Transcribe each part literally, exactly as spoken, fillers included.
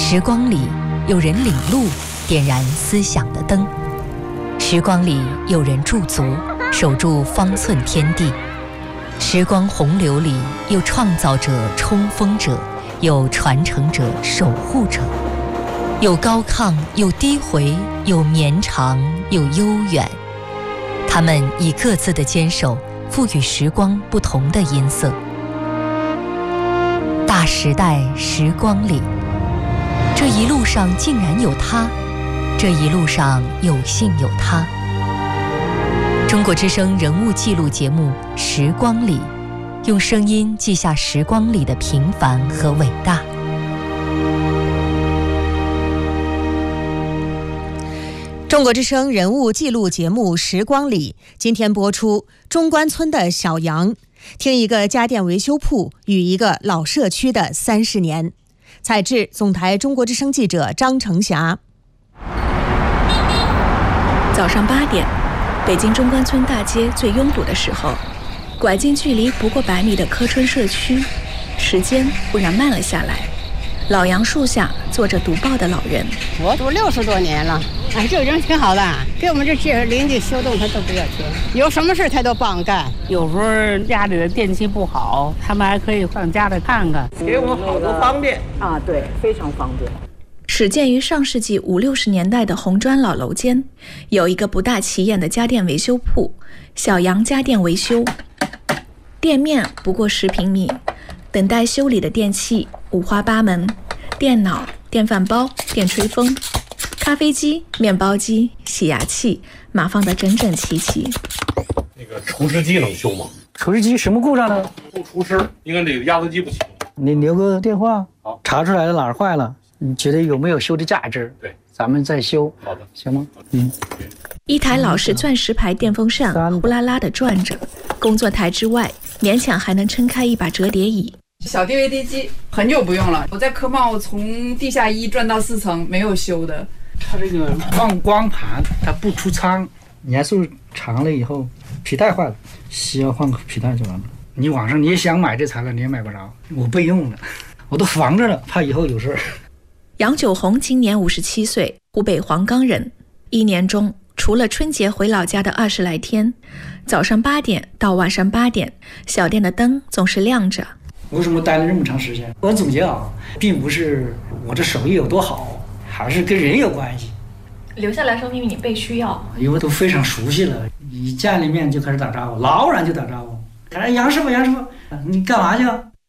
时光里有人领路，点燃思想的灯；时光里有人驻足，守住方寸天地。时光洪流里有创造者、冲锋者，有传承者、守护者，有高亢，有低回，有绵长，有悠远。他们以各自的坚守，赋予时光不同的音色。大时代时光里，这一路上竟然有他，这一路上有幸有他。中国之声人物记录节目《时光里》，用声音记下时光里的平凡和伟大。中国之声人物记录节目《时光里》，今天播出中关村的小杨，听一个家电维修铺与一个老社区的三十年。采制总台中国之声记者张成霞。 早上八点，北京中关村大街最拥堵的时候，拐进距离不过百米的柯春社区，时间忽然慢了下来。老杨树下坐着读报的老人， 我读六十多年了，哎，这个人挺好的，给我们这些邻居修动他都不要钱，有什么事他都帮干。 有时候家里的电器不好，他们还可以上家里看看， 给我们好多方便啊，对，非常方便。 始建于上世纪五六十年代的红砖老楼间，有一个不大起眼的家电维修铺——小杨家电维修。店面不过十平米，等待修理的电器五花八门：电脑、电饭煲、电吹风、咖啡机、面包机、洗牙器，码放得整整齐齐。 那个除湿机能修吗？ 除湿机什么故障呢？ 不除湿，应该这个压缩机不行。 你留个电话， 好， 查出来了哪儿坏了，你觉得有没有修的价值？ 对， 咱们再修。 好的， 行吗？嗯。 一台老式钻石牌电风扇呼啦啦地转着，工作台之外勉强还能撑开一把折叠椅。 小 D V D 机很久不用了，我在科贸从地下一转到四层没有修的。 它这个放光盘它不出仓，年数长了以后皮带坏了，需要换个皮带就完了。你网上你也想买这材料你也买不着，我备用的，我都防着了，怕以后有事儿。 杨九红今年五十七岁，湖北黄冈人。一年中除了春节回老家的二十来天，早上八点到晚上八点，小店的灯总是亮着。 为什么待了这么长时间？我总结啊，并不是我这手艺有多好，还是跟人有关系。 留下来说明你被需要， 因为都非常熟悉了，一见了面就开始打招呼，老远就打招呼。哎，杨师傅，杨师傅，你干嘛去？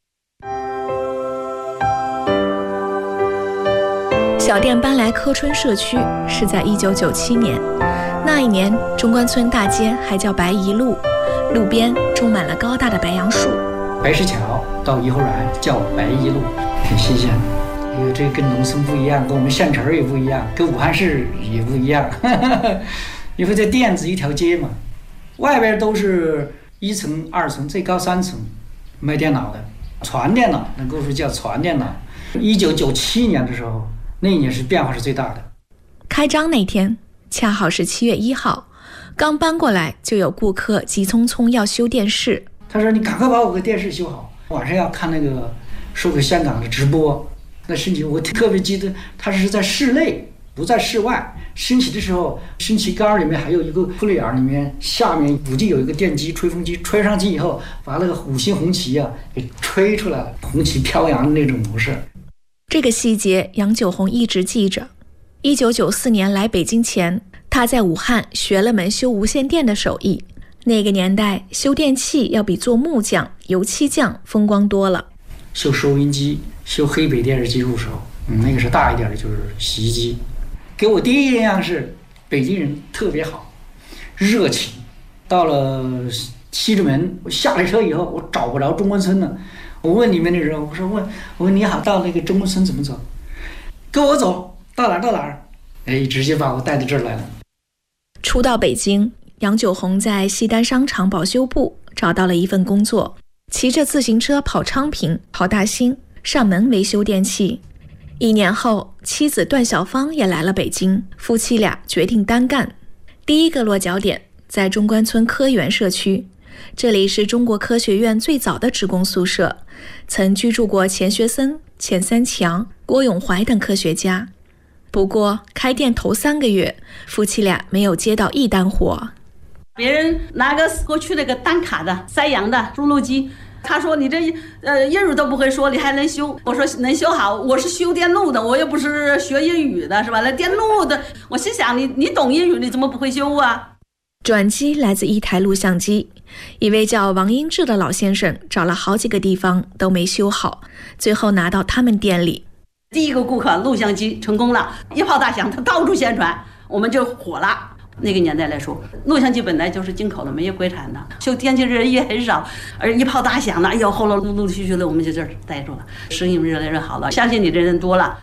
小店搬来柯春社区是在一九九七年，那一年中关村大街还叫白宜路，路边种满了高大的白杨树。 白石桥到颐和园叫白宜路，很新鲜。因为这跟农村不一样，跟我们县城也不一样，跟武汉市也不一样。因为这店子一条街嘛，外边都是一层、二层，最高三层卖电脑的，传电脑能够说叫传电脑。一九九七年的时候，那一年是变化是最大的。 开张那天恰好是七月一号，刚搬过来就有顾客急匆匆要修电视。 他说：“你赶快把我个电视修好，晚上要看那个说给香港的直播。”那升旗我特别记得，它是在室内，不在室外。升旗的时候，升旗杆里面还有一个窟窿眼，里面下面估计有一个电机、吹风机，吹上去以后，把那个五星红旗啊给吹出来了，红旗飘扬的那种模式。 这个细节杨九红一直记着。一九九四年来北京前，他在武汉学了门修无线电的手艺。那个年代修电器要比做木匠、油漆匠风光多了。 修收音机、修黑白电视机入手，嗯，那个是大一点的，就是洗衣机。给我第一印象是北京人特别好，热情。到了西直门，我下了车以后，我找不着中关村了。我问里面的人，我说问，我说你好，到那个中关村怎么走？跟我走到哪儿到哪儿？哎，直接把我带到这儿来了。 初到北京，杨九红在西单商场保修部找到了一份工作，骑着自行车跑昌平、跑大兴，上门维修电器。一年后，妻子段小芳也来了北京，夫妻俩决定单干。第一个落脚点在中关村科园社区，这里是中国科学院最早的职工宿舍，曾居住过钱学森、钱三强、 郭永怀等科学家。不过开店头三个月，夫妻俩没有接到一单活。 别人拿个过去那个单卡的三洋的输入机，他说你这呃英语都不会说，你还能修？我说能修好，我是修电路的，我又不是学英语的，是吧？那电路的，我心想你你懂英语，你怎么不会修啊？ 转机来自一台录像机，一位叫王英志的老先生找了好几个地方都没修好，最后拿到他们店里。 第一个顾客录像机成功了，一炮大响，他到处宣传，我们就火了。那个年代来说，录像机本来就是进口的，没有国产的，修电器人也很少，而一炮大响了，哎呦，后来陆陆续续的我们就这儿待住了，生意越来越好了，相信你的人多了。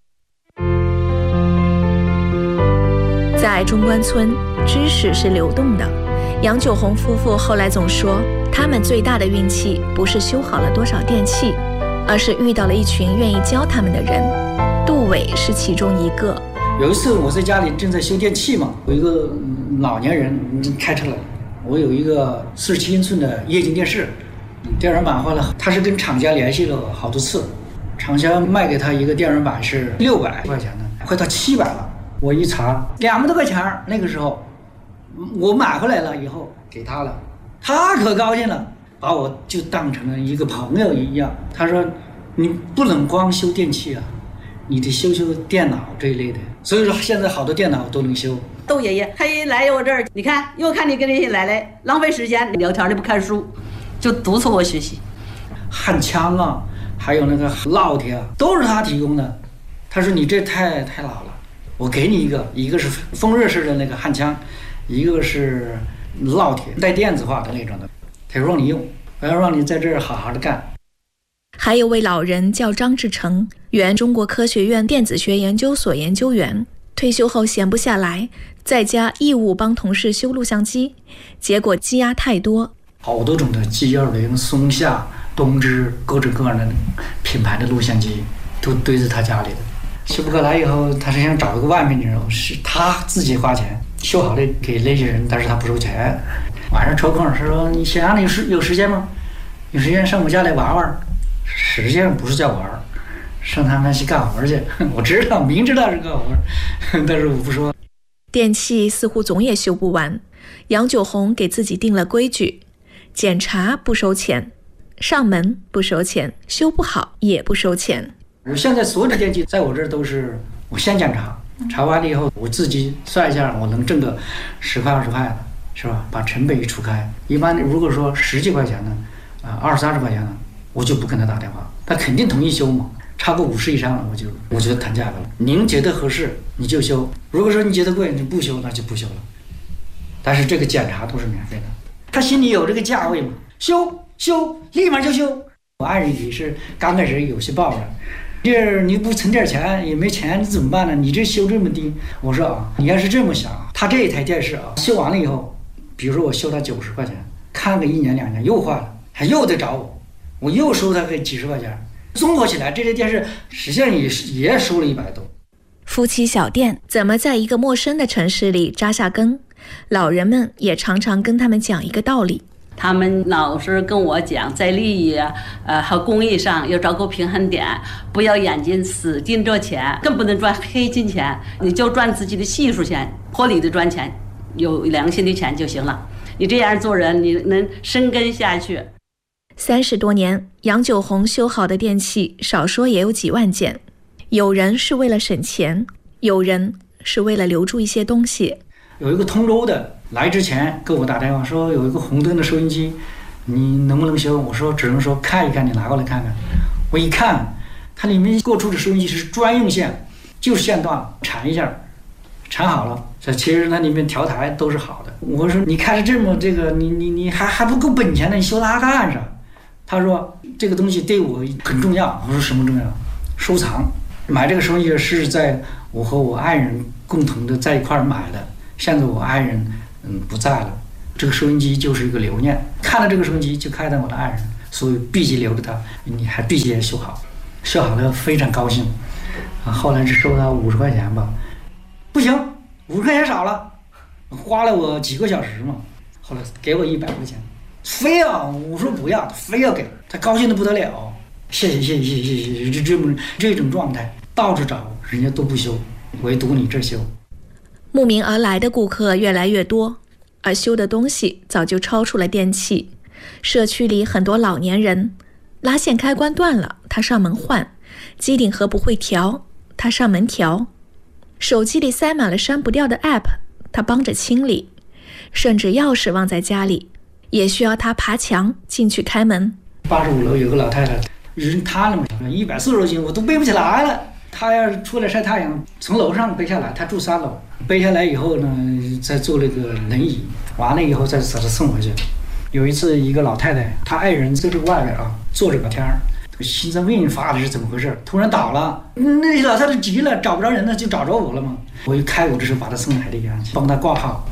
在中关村，知识是流动的。杨九红夫妇后来总说，他们最大的运气不是修好了多少电器，而是遇到了一群愿意教他们的人。杜伟是其中一个。 有一次我在家里正在修电器嘛，有一个老年人开车来，我有一个四十七英寸的液晶电视，电源板坏了，他是跟厂家联系了好多次，厂家卖给他一个电源板是六百块钱的，快到七百了。我一查，两百多块钱，那个时候我买回来了以后给他了，他可高兴了，把我就当成了一个朋友一样。他说你不能光修电器啊，你得修修电脑这一类的。所以说现在好多电脑都能修。 窦爷爷他一来我这儿，你看又看你跟那些奶奶浪费时间聊天，你不看书，就督促我学习。 焊枪啊，还有那个烙铁啊，都是他提供的。他说你这太太老了，我给你一个，一个是风热式的那个焊枪，一个是烙铁带电子化的那种的，他说让你用，我要让你在这儿好好的干。 还有位老人叫张志成，原中国科学院电子学研究所研究员，退休后闲不下来，在家义务帮同事修录像机，结果积压太多， 好多种的 G 二零、松下、东芝，各种各样的品牌的录像机都堆在他家里的。修不过来以后，他是想找一个外面的人，是他自己花钱修好的给那些人，但是他不收钱。晚上抽空他说你想你有时有时间吗？有时间上我家来玩玩。实际上不是叫玩，上他们去干活去。我知道，明知道是干活，但是我不说。 电器似乎总也修不完，杨九红给自己定了规矩：检查不收钱，上门不收钱，修不好也不收钱。 我现在所有的电器在我这儿都是我先检查，查完了以后我自己算一下，我能挣个十块二十块的，是吧？把成本一除开，一般如果说十几块钱呢，啊二三十块钱呢。我就不跟他打电话，他肯定同意修嘛。超过五十以上了，我就我就谈价格了。您觉得合适你就修，如果说你觉得贵你不修，那就不修了。但是这个检查都是免费的，他心里有这个价位嘛，修修立马就修。我爱人也是刚开始有些抱怨，这你不存点钱也没钱，你怎么办呢？你这修这么低，我说啊，你要是这么想，他这一台电视啊，修完了以后，比如说我修他九十块钱，看个一年两年又坏了，还又得找我。我又收他个几十块钱，综合起来，这台电视实际上也也收了一百多。 夫妻小店怎么在一个陌生的城市里扎下根？老人们也常常跟他们讲一个道理。 他们老是跟我讲，在利益啊，呃和公益上要找个平衡点，不要眼睛死盯着钱，更不能赚黑金钱，你就赚自己的技术钱，合理的赚钱，有良心的钱就行了。你这样做人，你能生根下去。 三十多年，杨九红修好的电器少说也有几万件。有人是为了省钱，有人是为了留住一些东西。 有一个通州的来之前给我打电话说有一个红灯的收音机，你能不能修？我说只能说看一看，你拿过来看看。我一看，它里面过出的收音机是专用线，就是线段缠一下，缠好了。这其实那里面调台都是好的。我说你看着这么这个，你你你还还不够本钱呢，你修它干啥？他说这个东西对我很重要。我说什么重要？收藏。买这个收音机是在我和我爱人共同的在一块儿买的。现在我爱人嗯不在了，这个收音机就是一个留念。看了这个收音机就看到我的爱人，所以必须留着它。你还必须也修好，修好了非常高兴。啊，后来只收他五十块钱吧，不行，五十块钱少了，花了我几个小时嘛。后来给我一百块钱。非要我说不要，非要给他，高兴的不得了。 谢谢谢谢谢谢谢谢，这这种这种状态，到处找人家都不修，唯独你这修。 慕名而来的顾客越来越多，而修的东西早就超出了电器。社区里很多老年人，拉线开关断了，他上门换；机顶盒不会调，他上门调；手机里塞满了删不掉的 app， 他帮着清理；甚至钥匙忘在家里，也需要他爬墙进去开门。 八十五楼有个老太太，人瘫了嘛，一百四十多斤，我都背不起来了。她要是出来晒太阳，从楼上背下来，她住三楼，背下来以后呢，再坐那个轮椅，完了以后再把她送回去。有一次，一个老太太，她爱人在这个外边啊，坐着聊天，心脏病发的是怎么回事？突然倒了，那老太太急了，找不着人了，就找着我了嘛。我一开我这时候把她送来的样子，帮她挂号。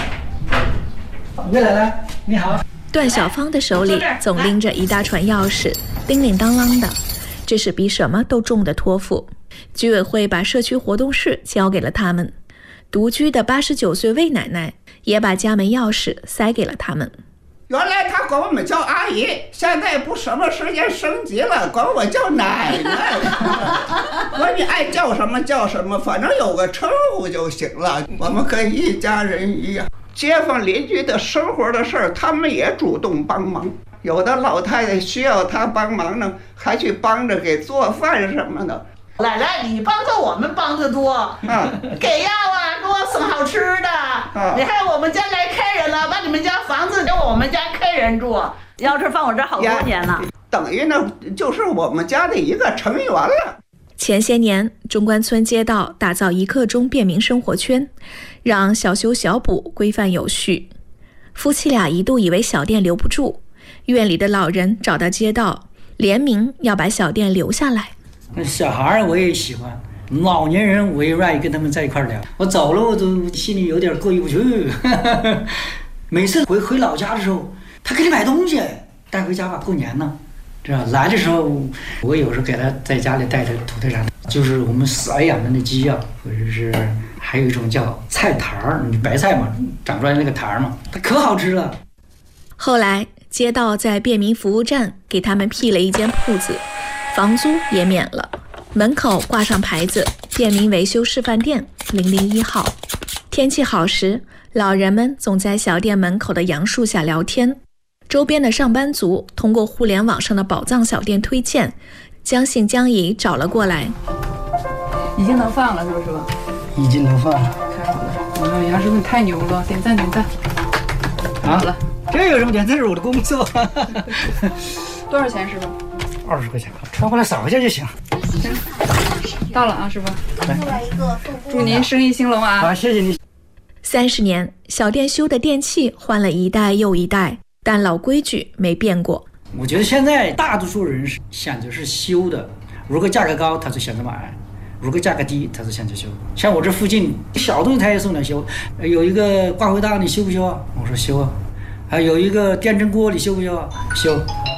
岳奶奶，你好。 段小芳的手里总拎着一大串钥匙，叮铃当啷的，这是比什么都重的托付。居委会把社区活动室交给了他们，独居的八十九岁魏奶奶也把家门钥匙塞给了他们。 原来她管我们叫阿姨，现在不什么时间升级了，管我叫奶奶。管你爱叫什么叫什么，反正有个称呼就行了。我们跟一家人一样，街坊邻居的生活的事儿，他们也主动帮忙。有的老太太需要他帮忙呢，还去帮着给做饭什么的。 奶奶，你帮着我们帮得多，啊，给药啊，给我送好吃的。啊，你看我们家来客人了，把你们家房子给我们家客人住，钥匙放我这好多年了， 等于呢就是我们家的一个成员了。 前些年，中关村街道打造一刻钟便民生活圈，让小修小补规范有序。夫妻俩一度以为小店留不住，院里的老人找到街道，联名要把小店留下来。 小孩我也喜欢，老年人我也愿意跟他们在一块聊。我走了我都心里有点过意不去。每次回回老家的时候，他给你买东西带回家吧，过年呢，是吧？来的时候我有时候给他在家里带着土特产，就是我们饲养的那鸡啊，或者是还有一种叫菜坛儿，白菜嘛，长出来那个坛儿嘛，它可好吃了。 后来街道在便民服务站给他们辟了一间铺子，房租也免了，门口挂上牌子便民维修示范店零零一号。天气好时，老人们总在小店门口的杨树下聊天，周边的上班族通过互联网上的宝藏小店推荐，将信将疑找了过来。 已经能放了是不是吧？ 已经能放了。 太好了，我们杨师傅太牛了，点赞点赞。 好了，这有什么点？这是我的工作。 多少钱师傅？ 二十块钱，穿回来扫一下就行。 行，到了啊，师傅。祝您生意兴隆啊！ 好，谢谢你。 三十年，小店修的电器换了一代又一代，但老规矩没变过。 我觉得现在大多数人选择是修的，如果价格高，他就选择买；如果价格低，他就选择修。像我这附近小东西他也送来修，有一个挂回大你修不修啊？我说修啊。还有一个电蒸锅你修不修啊？修。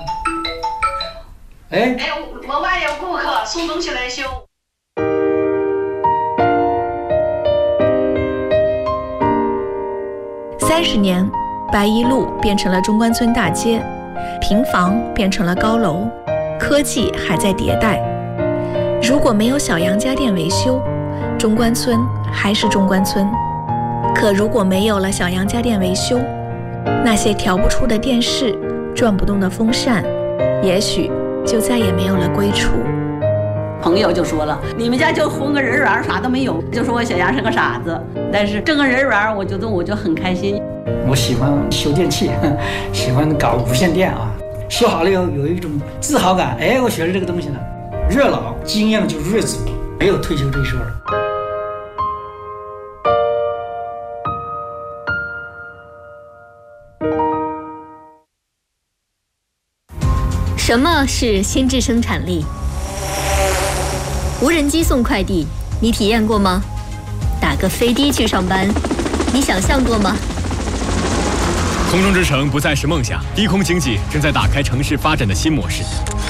哎哎，我外有顾客送东西来修。 三十年，白一路变成了中关村大街，平房变成了高楼，科技还在迭代。如果没有小杨家电维修，中关村还是中关村。可如果没有了小杨家电维修，那些调不出的电视，转不动的风扇，也许就再也没有了归处。 朋友就说了，你们家就混个人缘，啥都没有，就说我小杨是个傻子。但是这个人缘，我觉得我就很开心。 我喜欢修电器，喜欢搞无线电啊，修好了以后有一种自豪感。哎，我学了这个东西了，越老经验就越足，没有退休这一说。 什么是心智生产力？无人机送快递，你体验过吗？打个飞的去上班，你想象过吗？ 空中之城不再是梦想，低空经济正在打开城市发展的新模式。